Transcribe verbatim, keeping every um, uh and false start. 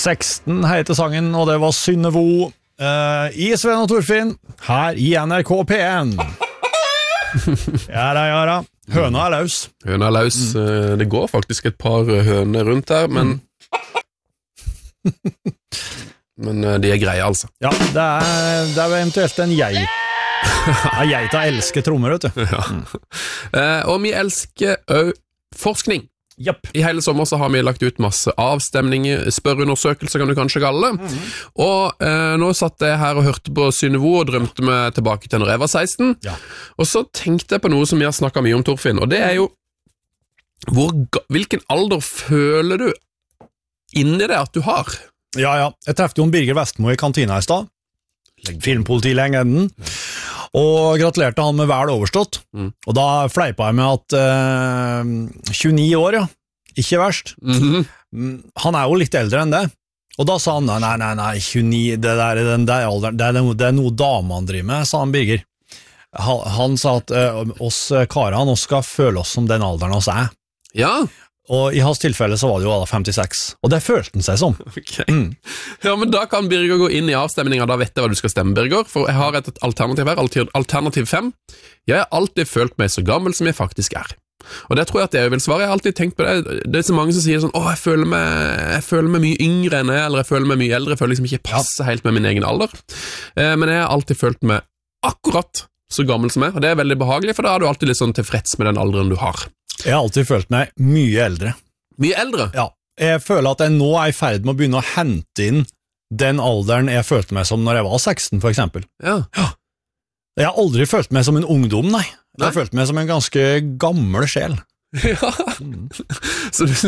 seksten heter sangen, og det var Synnevo uh, i Sven og Torfinn, her i N R K P en. Ja da, ja da. Høna er løs. Høna er løs. Mm. Det går faktisk et par høner rundt her, men men de er greie, altså. Ja, det er, det er eventuelt en geit. Ja, geita elsker trommer, vet du. Ja. Mm. Uh, og vi elsker også forskning. Yep. I hele sommer så har vi lagt ut masse avstemninger, spørreundersøkelser kan du kanskje kalle det. Mm. Og eh, nå satt jeg her og hørte på Synnevo og drømte meg tilbake til når jeg var seksten. Ja. Og så tenkte jeg på noe som vi har snakket mye om, Torfinn, og det er jo hvor, hvilken alder føler du inni det at du har? Ja, ja. Jeg treffte jo en Birger Vestmo i kantina i stad. Filmpolitilegenden. Ja. Og gratulerte han med vel overstått. Mm. Og da fleipa jeg med at uh, tjueni år, ja. Ikke verst. Mm-hmm. Han er jo litt eldre enn det. Og da sa han, nei, nei, nei, nei tjueni, det der, den der alderen, det er, det er noe damene driver med, sa han Birger. Han, han sa at uh, oss karene, oss skal føle oss som den alderen oss er. Ja. Og i hans tilfelle så var det jo alle femtiseks. Og det følte han seg som. Okay. Mm. Ja, men da kan Birger gå inn i avstemningen, da vet jeg hva du skal stemme, Birger. For jeg har et alternativ her, alternativ fem. Jeg har alltid følt meg så gammel som jeg faktisk er. Og det tror jeg at jeg vil svare. Jeg har alltid tenkt på det. Det er så mange som sier sånn, åh, jeg føler meg, jeg føler meg mye yngre enn jeg, eller jeg føler meg mye eldre, jeg føler liksom ikke passer helt med min egen alder. Eh, men jeg har alltid følt meg akkurat så gammel som jeg, og det er veldig behagelig, for da er du alltid litt sånn tilfreds med den alderen du har. Jeg har alltid følt meg mye eldre. Mye eldre? Ja. Jeg føler at jeg nå er i ferd med å begynne å hente inn den alderen jeg følte meg som når jeg var seksten, for eksempel. Ja. Ja. Jeg har aldri følt meg som en ungdom, nei. Jeg har nei. følt meg som en ganske gammel sjel. Ja. Mm. Så du